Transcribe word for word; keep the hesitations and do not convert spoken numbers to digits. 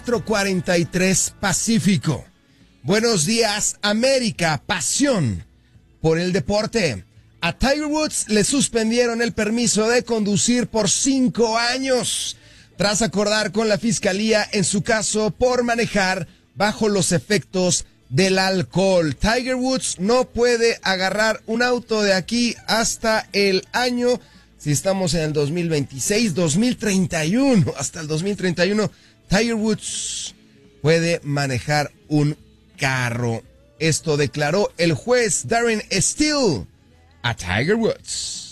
cuatro cuarenta y tres Pacífico. Buenos días, América, pasión por el deporte. A Tiger Woods le suspendieron el permiso de conducir por cinco años, tras acordar con la fiscalía en su caso por manejar bajo los efectos del alcohol. Tiger Woods no puede agarrar un auto de aquí hasta el año, si estamos en el dos mil veintiséis, dos mil treinta y uno, hasta el dos mil treinta y uno, Tiger Woods puede manejar un carro. Esto declaró el juez Darren Steele a Tiger Woods.